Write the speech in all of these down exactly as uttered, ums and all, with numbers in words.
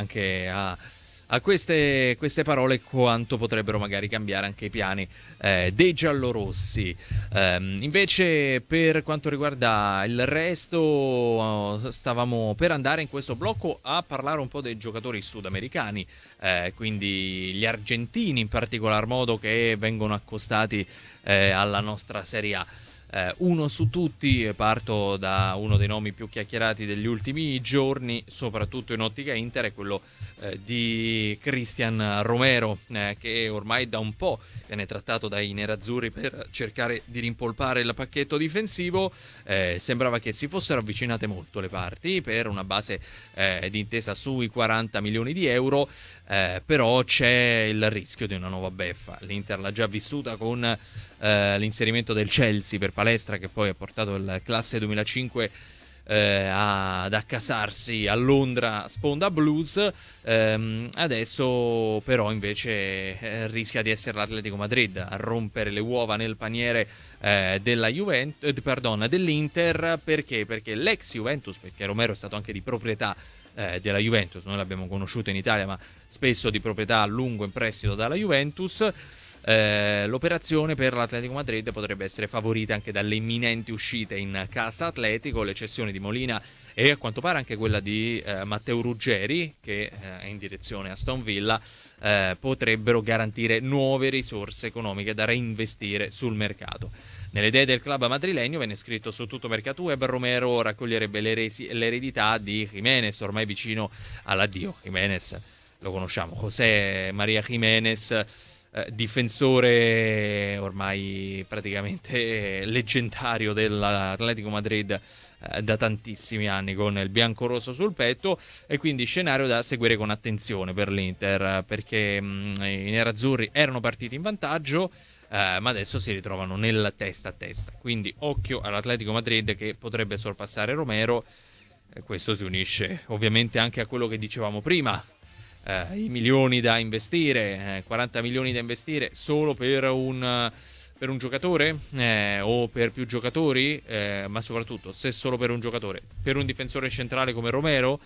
anche a a queste, queste parole quanto potrebbero magari cambiare anche i piani eh, dei giallorossi. Ehm, invece per quanto riguarda il resto stavamo per andare in questo blocco a parlare un po' dei giocatori sudamericani, eh, quindi gli argentini in particolar modo che vengono accostati eh, alla nostra Serie A. Eh, uno su tutti, parto da uno dei nomi più chiacchierati degli ultimi giorni, soprattutto in ottica Inter, è quello eh, di Cristian Romero, eh, che ormai da un po' viene trattato dai nerazzurri per cercare di rimpolpare il pacchetto difensivo. Eh, sembrava che si fossero avvicinate molto le parti per una base eh, di intesa sui quaranta milioni di euro, eh, però c'è il rischio di una nuova beffa. L'Inter l'ha già vissuta con Uh, l'inserimento del Chelsea per Palestra, che poi ha portato il classe duemilacinque uh, ad accasarsi a Londra sponda blues. Um, adesso però invece eh, rischia di essere l'Atletico Madrid a rompere le uova nel paniere eh, della Juventus, eh, pardon, dell'Inter. Perché? Perché l'ex Juventus, perché Romero è stato anche di proprietà eh, della Juventus, noi l'abbiamo conosciuto in Italia ma spesso di proprietà a lungo in prestito dalla Juventus. Eh, l'operazione per l'Atletico Madrid potrebbe essere favorita anche dalle imminenti uscite in casa Atletico, le cessioni di Molina e a quanto pare anche quella di eh, Matteo Ruggeri, che eh, è in direzione a Aston Villa, eh, potrebbero garantire nuove risorse economiche da reinvestire sul mercato. Nelle idee del club madrilegno, venne scritto su tutto Mercato Web, Romero raccoglierebbe l'eresi- l'eredità di Jiménez, ormai vicino all'addio. Jiménez lo conosciamo, José María Jiménez, Eh, difensore ormai praticamente leggendario dell'Atletico Madrid eh, da tantissimi anni, con il bianco-rosso sul petto, e quindi scenario da seguire con attenzione per l'Inter, perché mh, i nerazzurri erano partiti in vantaggio, eh, ma adesso si ritrovano nel testa a testa, quindi occhio all'Atletico Madrid che potrebbe sorpassare Romero. E questo si unisce ovviamente anche a quello che dicevamo prima. Uh, i milioni da investire, eh, quaranta milioni da investire solo per un, uh, per un giocatore eh, o per più giocatori, eh, ma soprattutto se solo per un giocatore, per un difensore centrale come Romero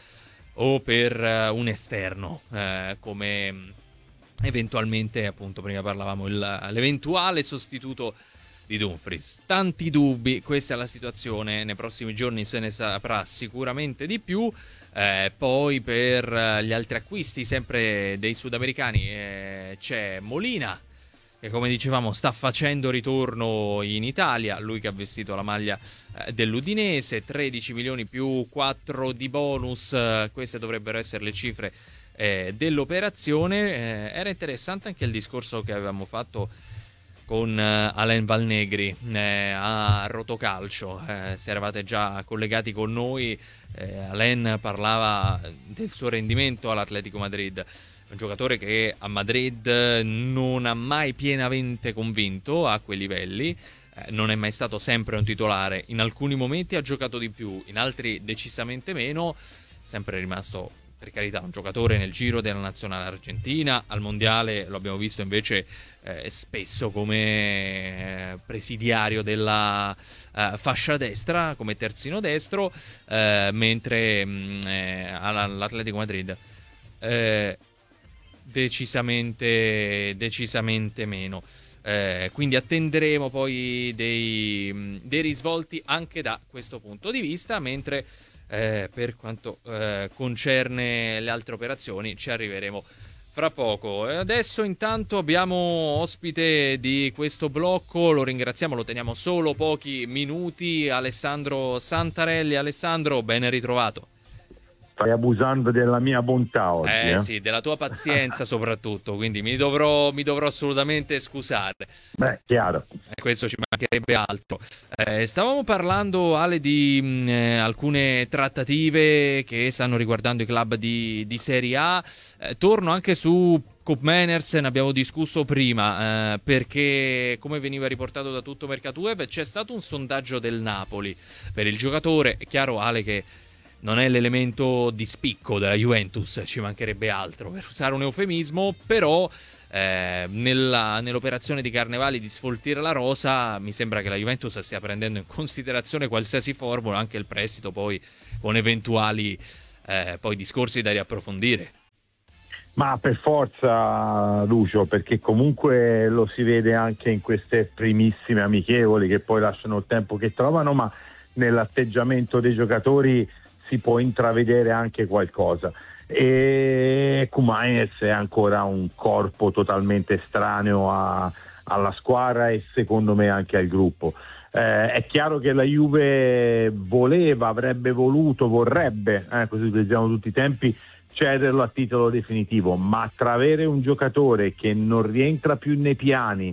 o per uh, un esterno eh, come um, eventualmente, appunto prima parlavamo, il, l'eventuale sostituto di Dumfries. Tanti dubbi, questa è la situazione, nei prossimi giorni se ne saprà sicuramente di più. Eh, poi per gli altri acquisti sempre dei sudamericani eh, c'è Molina, che come dicevamo sta facendo ritorno in Italia, lui che ha vestito la maglia eh, dell'Udinese, tredici milioni più quattro di bonus, eh, queste dovrebbero essere le cifre eh, dell'operazione. Eh, era interessante anche il discorso che avevamo fatto con uh, Alain Valnegri eh, a Rotocalcio. Eh, se eravate già collegati con noi, eh, Alain parlava del suo rendimento all'Atletico Madrid, un giocatore che a Madrid non ha mai pienamente convinto a quei livelli, eh, non è mai stato sempre un titolare, in alcuni momenti ha giocato di più, in altri decisamente meno, sempre rimasto, per carità, un giocatore nel giro della nazionale argentina. Al mondiale lo abbiamo visto invece eh, spesso come eh, presidiario della eh, fascia destra, come terzino destro, eh, mentre mh, eh, all'Atletico Madrid eh, decisamente, decisamente meno. Eh, quindi attenderemo poi dei, dei risvolti anche da questo punto di vista, mentre Eh, per quanto eh, concerne le altre operazioni ci arriveremo fra poco. E adesso intanto abbiamo ospite di questo blocco, lo ringraziamo, lo teniamo solo pochi minuti, Alessandro Santarelli. Alessandro, ben ritrovato. Stai abusando della mia bontà oggi. Eh, eh? sì, della tua pazienza soprattutto, quindi mi dovrò, mi dovrò assolutamente scusare. Beh, chiaro. E questo ci mancherebbe altro. Eh, stavamo parlando, Ale, di mh, eh, alcune trattative che stanno riguardando i club di, di Serie A. Eh, torno anche su Koop Meiners, ne abbiamo discusso prima, eh, perché come veniva riportato da tutto Mercato Web c'è stato un sondaggio del Napoli per il giocatore. È chiaro, Ale, che non è l'elemento di spicco della Juventus, ci mancherebbe altro per usare un eufemismo, però eh, nella, nell'operazione di Carnevali di sfoltire la rosa mi sembra che la Juventus stia prendendo in considerazione qualsiasi formula, anche il prestito, poi con eventuali eh, poi discorsi da riapprofondire. Ma per forza, Lucio, perché comunque lo si vede anche in queste primissime amichevoli che poi lasciano il tempo che trovano, ma nell'atteggiamento dei giocatori si può intravedere anche qualcosa. E Kumainers è ancora un corpo totalmente estraneo a, alla squadra e secondo me anche al gruppo. Eh, è chiaro che la Juve voleva, avrebbe voluto, vorrebbe, eh, così utilizziamo tutti i tempi, cederlo a titolo definitivo, ma tra avere un giocatore che non rientra più nei piani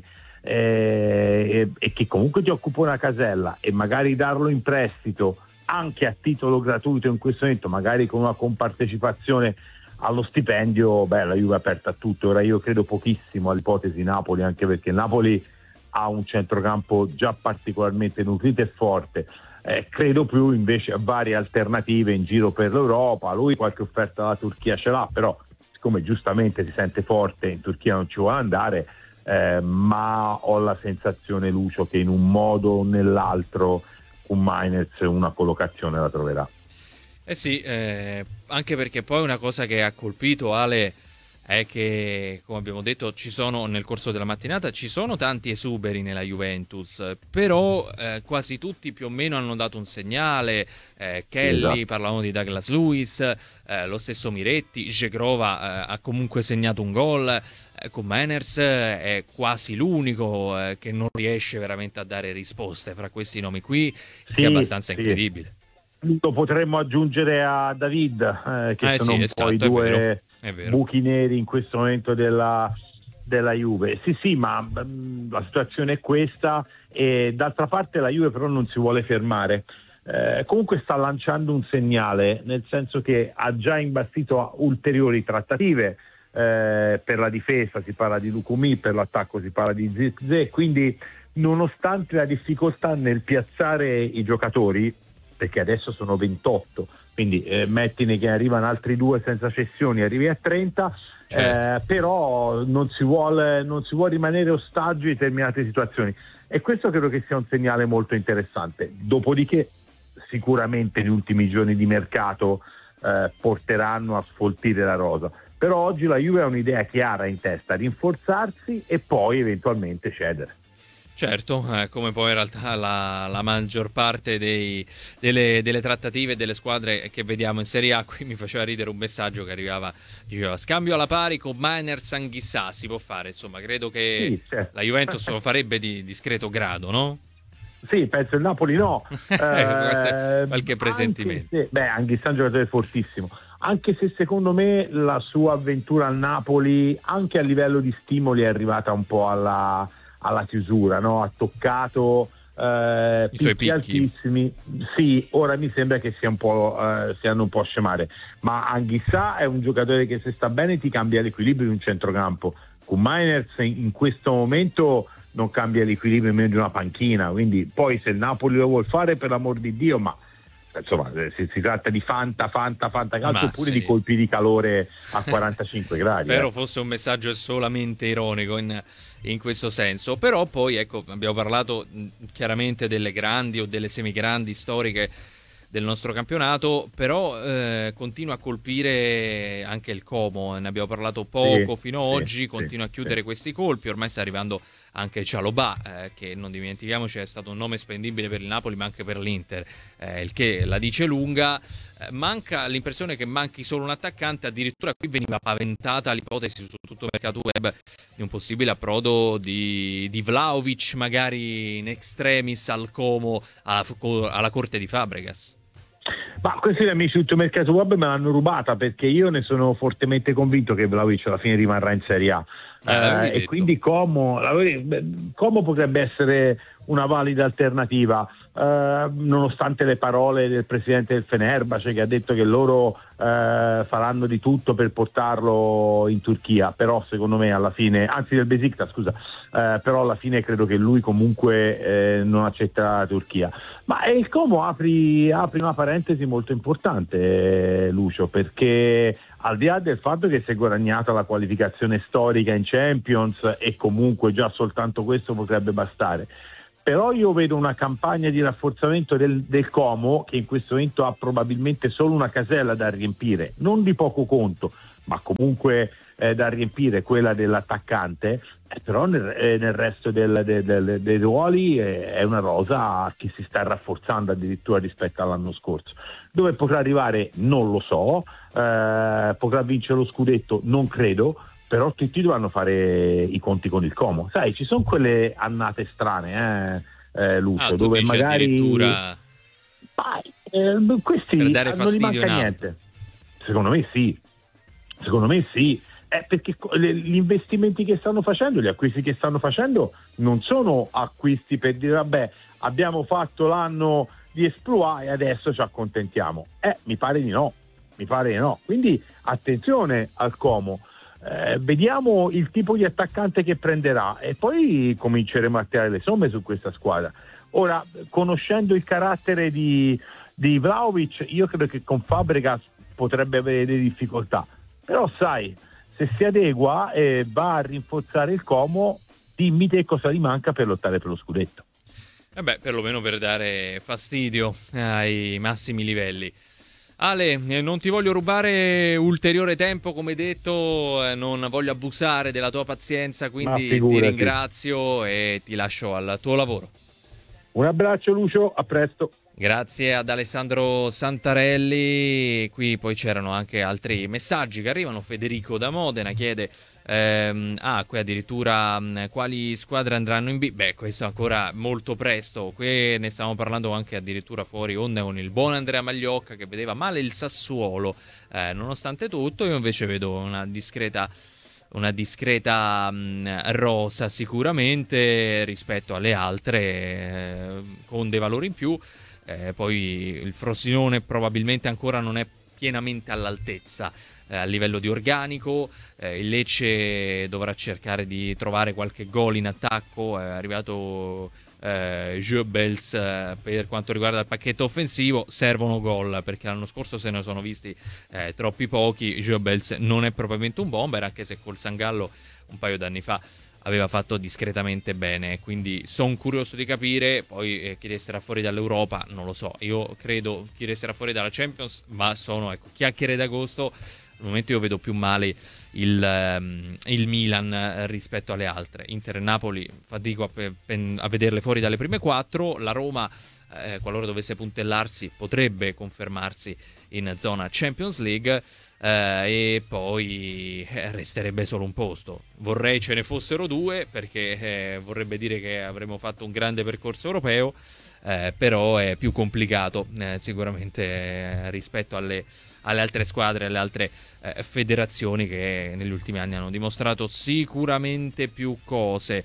eh, e, e che comunque ti occupa una casella e magari darlo in prestito anche a titolo gratuito in questo momento, magari con una compartecipazione allo stipendio, beh, la Juve è aperta a tutto. Ora io credo pochissimo all'ipotesi Napoli, anche perché Napoli ha un centrocampo già particolarmente nutrito e forte. Eh, credo più invece a varie alternative in giro per l'Europa. Lui qualche offerta dalla Turchia ce l'ha, però siccome giustamente si sente forte, in Turchia non ci vuole andare, eh, ma ho la sensazione, Lucio, che in un modo o nell'altro un Mainz una collocazione la troverà. Eh sì, eh, anche perché poi una cosa che ha colpito Ale è che, come abbiamo detto, ci sono nel corso della mattinata ci sono tanti esuberi nella Juventus, però eh, quasi tutti più o meno hanno dato un segnale. eh, Kelly, Esatto. parlavamo di Douglas Luiz, eh, lo stesso Miretti, Žegrova eh, ha comunque segnato un gol, eh, con Meiners eh, è quasi l'unico eh, che non riesce veramente a dare risposte fra questi nomi qui, Sì, che è abbastanza sì. incredibile. Lo potremmo aggiungere a David, eh, che Eh sono sì, un esatto, po' i è vero, due è vero. buchi neri in questo momento della, della Juve. Sì, sì, ma mh, la situazione è questa e d'altra parte la Juve però non si vuole fermare. Eh, comunque sta lanciando un segnale, nel senso che ha già imbastito ulteriori trattative. Eh, per la difesa si parla di Lukumi, per l'attacco si parla di Zirkzee, quindi nonostante la difficoltà nel piazzare i giocatori, perché adesso sono ventotto, quindi eh, mettine che arrivano altri due senza cessioni, arrivi a trenta, Certo. eh, però non si vuole non si vuole rimanere ostaggio di determinate situazioni e questo credo che sia un segnale molto interessante. Dopodiché sicuramente gli ultimi giorni di mercato eh, porteranno a sfoltire la rosa, però oggi la Juve ha un'idea chiara in testa: rinforzarsi e poi eventualmente cedere. Certo, eh, come poi in realtà la, la maggior parte dei, delle, delle trattative delle squadre che vediamo in Serie A. Qui mi faceva ridere un messaggio che arrivava, diceva scambio alla pari con Meiners Anghissà, si può fare, insomma credo che Sì, certo. la Juventus lo farebbe di discreto grado, no? Sì, penso il Napoli no. Qualche- Eh, qualche presentimento. anche se, beh, Anghissà è un giocatore fortissimo, anche se secondo me la sua avventura al Napoli, anche a livello di stimoli, è arrivata un po' alla, alla chiusura, no? Ha toccato eh, I suoi picchi picchi. altissimi. Sì, ora mi sembra che sia un po', eh, stiano un po' a scemare, ma Anghissà è un giocatore che se sta bene ti cambia l'equilibrio in un centrocampo. Con Meiners in, in questo momento non cambia l'equilibrio nemmeno di una panchina, quindi poi se il Napoli lo vuol fare, per l'amor di Dio, ma insomma si, si tratta di fanta, fanta, fanta calcio, Ma oppure sì. di colpi di calore a quarantacinque gradi. Spero eh. fosse un messaggio solamente ironico in, in questo senso, però poi ecco, abbiamo parlato mh, chiaramente delle grandi o delle semigrandi storiche del nostro campionato, però eh, continua a colpire anche il Como, ne abbiamo parlato poco Sì, fino ad sì, oggi, sì, continua a chiudere sì. questi colpi, ormai sta arrivando anche Cialobà, eh, che non dimentichiamoci è stato un nome spendibile per il Napoli ma anche per l'Inter, eh, il che la dice lunga. Eh, manca l'impressione che manchi solo un attaccante, addirittura qui veniva paventata l'ipotesi su tutto il mercato web di un possibile approdo di, di Vlahovic magari in extremis al Como alla, alla corte di Fabregas. Ma questi amici tutto il mercato web me l'hanno rubata, perché io ne sono fortemente convinto che Vlahovic alla fine rimarrà in Serie A. Eh, l'avevi Eh, e detto. quindi Como, Como potrebbe essere una valida alternativa, eh, nonostante le parole del presidente del Fenerbahce, che ha detto che loro eh, faranno di tutto per portarlo in Turchia, però secondo me alla fine, anzi del Besiktas scusa, eh, però alla fine credo che lui comunque eh, non accetterà la Turchia. Ma eh, il Como apri, apri una parentesi molto importante, eh, Lucio, perché al di là del fatto che si è guadagnata la qualificazione storica in Champions e comunque già soltanto questo potrebbe bastare, però io vedo una campagna di rafforzamento del, del Como, che in questo momento ha probabilmente solo una casella da riempire, non di poco conto, ma comunque eh, da riempire quella dell'attaccante, eh, però nel, eh, nel resto del, del, del, dei ruoli eh, è una rosa che si sta rafforzando addirittura rispetto all'anno scorso. Dove potrà arrivare non lo so, eh, potrà vincere lo scudetto non credo, però tutti dovranno fare i conti con il Como. Sai, ci sono quelle annate strane, eh, eh Lucio, ah, tu dove dici magari addirittura ma, eh, questi per dare non gli fastidio manca in alto. niente. Secondo me sì, secondo me sì. Eh, perché gli investimenti che stanno facendo, gli acquisti che stanno facendo non sono acquisti per dire vabbè abbiamo fatto l'anno di esploit e adesso ci accontentiamo. Eh, mi pare di no, mi pare di no. Quindi attenzione al Como. Eh, vediamo il tipo di attaccante che prenderà e poi cominceremo a tirare le somme su questa squadra. Ora, conoscendo il carattere di, di Vlahovic, io credo che con Fabregas potrebbe avere delle difficoltà, però sai, se si adegua e va a rinforzare il Como, dimmi te cosa gli manca per lottare per lo scudetto. E beh, perlomeno per dare fastidio ai massimi livelli. Ale, eh, non ti voglio rubare ulteriore tempo, come detto, eh, non voglio abusare della tua pazienza, quindi ti ringrazio e ti lascio al tuo lavoro. Un abbraccio Lucio, a presto. Grazie ad Alessandro Santarelli. Qui poi c'erano anche altri messaggi che arrivano. Federico da Modena chiede ehm, ah, qui addirittura mh, quali squadre andranno in B. Beh, questo è ancora molto presto. Qui ne stavamo parlando anche addirittura fuori onda con il buon Andrea Magliocca che vedeva male il Sassuolo, eh, nonostante tutto. Io invece vedo una discreta una discreta mh, rosa sicuramente rispetto alle altre, eh, con dei valori in più. Eh, poi il Frosinone probabilmente ancora non è pienamente all'altezza eh, a livello di organico. Eh, il Lecce dovrà cercare di trovare qualche gol in attacco. È arrivato eh, Goebbels eh, per quanto riguarda il pacchetto offensivo. Servono gol perché l'anno scorso se ne sono visti eh, troppi pochi. Goebbels non è propriamente un bomber, anche se col Sangallo un paio d'anni fa aveva fatto discretamente bene, quindi sono curioso di capire. Poi eh, chi resterà fuori dall'Europa non lo so, io credo chi resterà fuori dalla Champions, ma sono ecco chiacchiere d'agosto. Al momento io vedo più male il, um, il Milan rispetto alle altre. Inter e Napoli fatico a, pe- a vederle fuori dalle prime quattro. La Roma, eh, qualora dovesse puntellarsi, potrebbe confermarsi in zona Champions League. Uh, e poi eh, resterebbe solo un posto. Vorrei ce ne fossero due perché eh, vorrebbe dire che avremmo fatto un grande percorso europeo, eh, però è più complicato eh, sicuramente eh, rispetto alle, alle altre squadre, alle altre eh, federazioni che negli ultimi anni hanno dimostrato sicuramente più cose.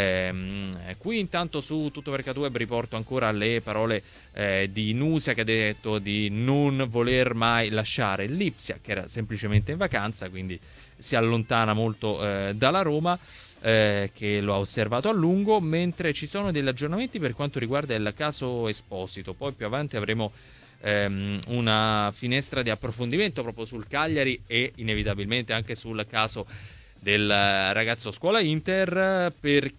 Ehm, qui intanto su Tutto per Web riporto ancora le parole eh, di Nusia, che ha detto di non voler mai lasciare Lipsia, che era semplicemente in vacanza, quindi si allontana molto eh, dalla Roma, eh, che lo ha osservato a lungo, mentre ci sono degli aggiornamenti per quanto riguarda il caso Esposito. Poi più avanti avremo ehm, una finestra di approfondimento proprio sul Cagliari e inevitabilmente anche sul caso del ragazzo scuola Inter,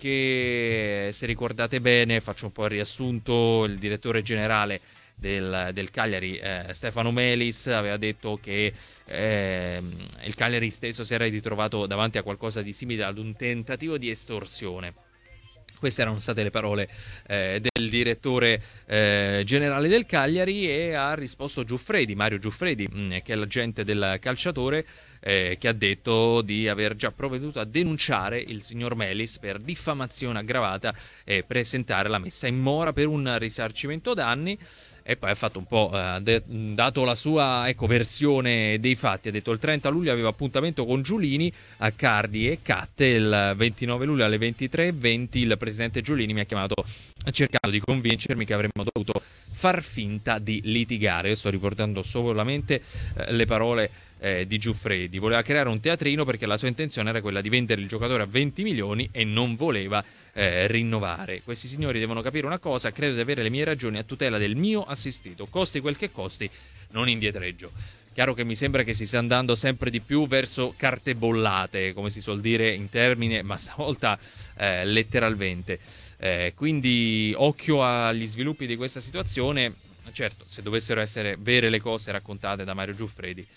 perché se ricordate bene, faccio un po' il riassunto, il direttore generale Del, del Cagliari, eh, Stefano Melis, aveva detto che eh, il Cagliari stesso si era ritrovato davanti a qualcosa di simile ad un tentativo di estorsione. Queste erano state le parole eh, del direttore eh, generale del Cagliari, e ha risposto Giuffredi, Mario Giuffredi, mh, che è l'agente del calciatore, eh, che ha detto di aver già provveduto a denunciare il signor Melis per diffamazione aggravata e presentare la messa in mora per un risarcimento danni. E poi ha fatto un po', ha eh, de- dato la sua ecco, versione dei fatti. Ha detto: il trenta luglio avevo appuntamento con Giulini a Cardi e Catte, il ventinove luglio alle ventitré e venti il presidente Giulini mi ha chiamato cercando di convincermi che avremmo dovuto far finta di litigare. Io sto riportando solamente eh, le parole eh, di Giuffredi. Voleva creare un teatrino perché la sua intenzione era quella di vendere il giocatore a venti milioni e non voleva eh, rinnovare. Questi signori devono capire una cosa: credo di avere le mie ragioni a tutela del mio assistito, costi quel che costi, non indietreggio. Chiaro che mi sembra che si stia andando sempre di più verso carte bollate, come si suol dire in termine, ma stavolta eh, letteralmente. Eh, quindi occhio agli sviluppi di questa situazione. Certo, se dovessero essere vere le cose raccontate da Mario Giuffredi,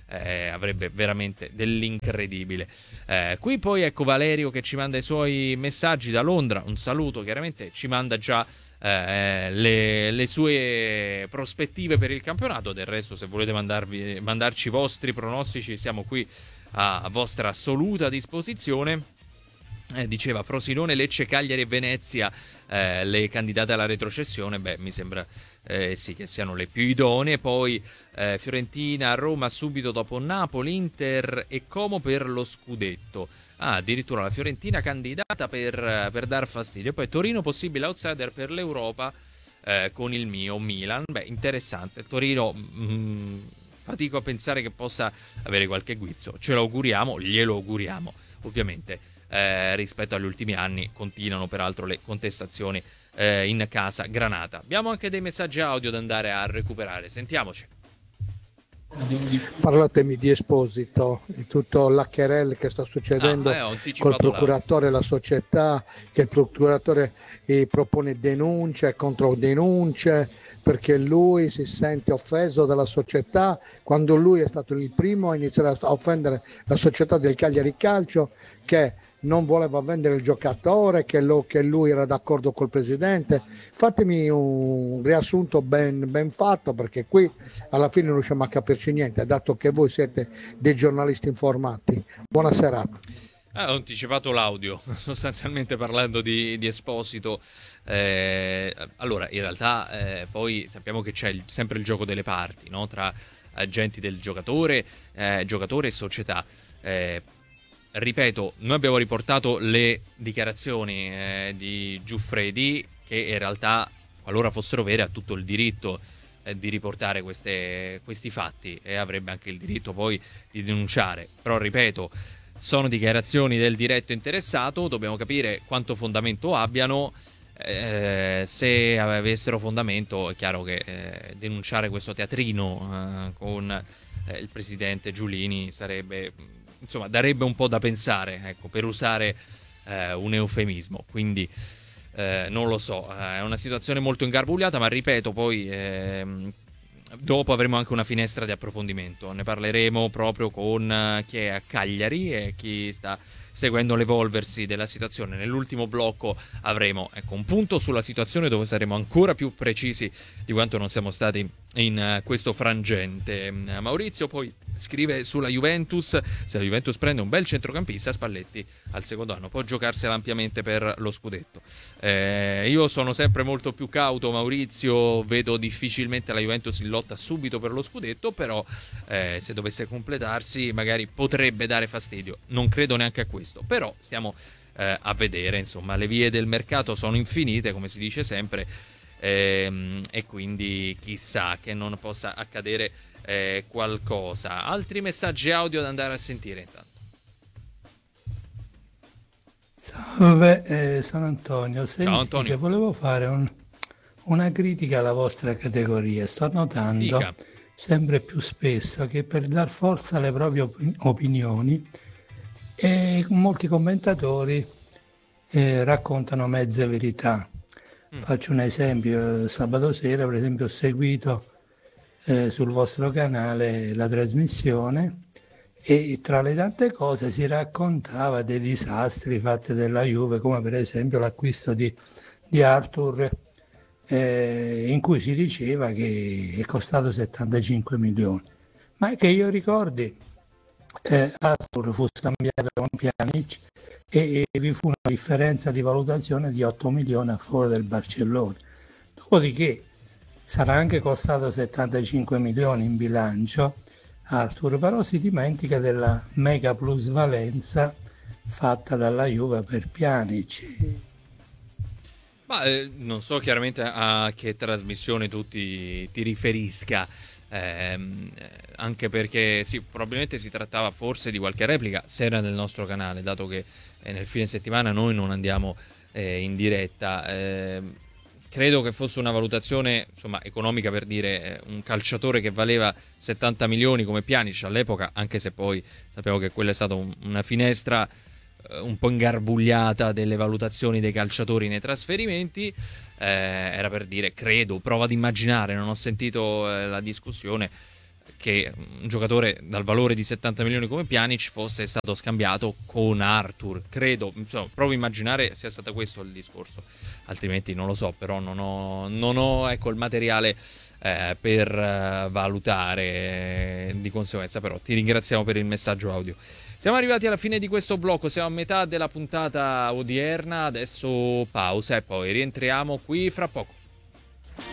eh, avrebbe veramente dell'incredibile. Eh, qui poi ecco Valerio che ci manda i suoi messaggi da Londra, un saluto, chiaramente ci manda già eh, le, le sue prospettive per il campionato. Del resto, se volete mandarvi, mandarci i vostri pronostici, siamo qui a, a vostra assoluta disposizione. Eh, diceva Frosinone, Lecce, Cagliari e Venezia eh, le candidate alla retrocessione. Beh, mi sembra eh, sì che siano le più idonee. Poi eh, Fiorentina, Roma subito dopo Napoli, Inter e Como per lo scudetto. Ah, addirittura la Fiorentina candidata per, per dar fastidio. Poi Torino possibile outsider per l'Europa eh, con il mio Milan. Beh, interessante. Torino mh, fatico a pensare che possa avere qualche guizzo. Ce lo auguriamo, glielo auguriamo ovviamente. Eh, rispetto agli ultimi anni continuano peraltro le contestazioni eh, in casa Granata. Abbiamo anche dei messaggi audio da andare a recuperare, sentiamoci. Parlatemi di Esposito, di tutto l'H R L che sta succedendo ah, eh, col procuratore e la società, che il procuratore eh, propone denunce e controdenunce perché lui si sente offeso dalla società, quando lui è stato il primo a iniziare a offendere la società del Cagliari Calcio, che non voleva vendere il giocatore, che, lo, che lui era d'accordo col presidente. Fatemi un riassunto ben, ben fatto, perché qui alla fine non riusciamo a capirci niente, dato che voi siete dei giornalisti informati. Buona serata. Ah, ho anticipato l'audio, sostanzialmente parlando di, di Esposito. Eh, allora, in realtà eh, poi sappiamo che c'è il, sempre il gioco delle parti, no? Tra agenti del giocatore, eh, giocatore e società. Eh, ripeto, noi abbiamo riportato le dichiarazioni eh, di Giuffredi, che in realtà, qualora fossero vere, ha tutto il diritto eh, di riportare queste, questi fatti e avrebbe anche il diritto poi di denunciare. Però, ripeto, sono dichiarazioni del diretto interessato, dobbiamo capire quanto fondamento abbiano. Eh, se avessero fondamento, è chiaro che eh, denunciare questo teatrino eh, con eh, il presidente Giulini sarebbe, insomma, darebbe un po' da pensare, ecco, per usare eh, un eufemismo. Quindi eh, non lo so, eh, è una situazione molto ingarbugliata, ma ripeto, poi ehm, dopo avremo anche una finestra di approfondimento, ne parleremo proprio con chi è a Cagliari e chi sta seguendo l'evolversi della situazione. Nell'ultimo blocco avremo ecco, un punto sulla situazione dove saremo ancora più precisi di quanto non siamo stati in questo frangente. Maurizio poi scrive sulla Juventus: se la Juventus prende un bel centrocampista, Spalletti al secondo anno può giocarsela ampiamente per lo scudetto. Eh, io sono sempre molto più cauto, Maurizio, vedo difficilmente la Juventus in lotta subito per lo scudetto, però eh, se dovesse completarsi magari potrebbe dare fastidio, non credo neanche a questo, però stiamo eh, a vedere, insomma, le vie del mercato sono infinite, come si dice sempre, ehm, e quindi chissà che non possa accadere eh, qualcosa. Altri messaggi audio da andare a sentire intanto. Salve, eh, sono Antonio. Senti, Ciao Antonio. che volevo fare un, una critica alla vostra categoria. Sto notando Dica. sempre più spesso che per dar forza alle proprie op- opinioni e molti commentatori eh, raccontano mezze verità. Mm. Faccio un esempio: sabato sera per esempio ho seguito eh, sul vostro canale la trasmissione e tra le tante cose si raccontava dei disastri fatti della Juve, come per esempio l'acquisto di, di Arthur, eh, in cui si diceva che è costato settantacinque milioni, ma che io ricordi eh, Arthur fu scambiato con Pjanic e, e vi fu una differenza di valutazione di otto milioni a favore del Barcellona. Dopodiché sarà anche costato settantacinque milioni in bilancio Arthur, però si dimentica della mega plusvalenza fatta dalla Juve per Pjanic. Ma eh, non so chiaramente a che trasmissione tu ti, ti riferisca, ehm, anche perché sì, probabilmente si trattava forse di qualche replica, se era nel nostro canale, dato che eh, nel fine settimana noi non andiamo eh, in diretta. Eh, credo che fosse una valutazione, insomma, economica, per dire eh, un calciatore che valeva settanta milioni come Pjanic all'epoca, anche se poi sappiamo che quella è stata un, una finestra un po' ingarbugliata delle valutazioni dei calciatori nei trasferimenti, eh, era per dire, credo, prova ad immaginare, non ho sentito eh, la discussione, che un giocatore dal valore di settanta milioni come Pjanic fosse stato scambiato con Arthur. Credo, insomma, provo a immaginare sia stato questo il discorso, altrimenti non lo so, però non ho, non ho ecco, il materiale eh, per eh, valutare, eh, di conseguenza però ti ringraziamo per il messaggio audio. Siamo arrivati alla fine di questo blocco, siamo a metà della puntata odierna, adesso pausa e poi rientriamo qui fra poco.